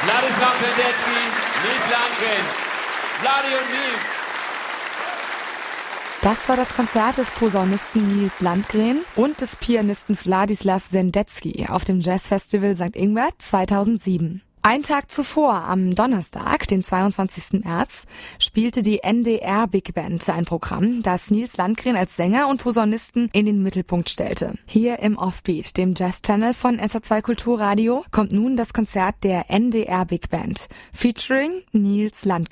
Wladislaw Sendecki, Nils Landgren. Vladi und Nils. Das war das Konzert des Posaunisten Nils Landgren und des Pianisten Wladislaw Sendecki auf dem Jazzfestival St. Ingbert 2007. Einen Tag zuvor, am Donnerstag, den 22. März, spielte die NDR Big Band ein Programm, das Nils Landgren als Sänger und Posaunisten in den Mittelpunkt stellte. Hier im Offbeat, dem Jazz-Channel von SR2 Kulturradio, kommt nun das Konzert der NDR Big Band, featuring Nils Landgren.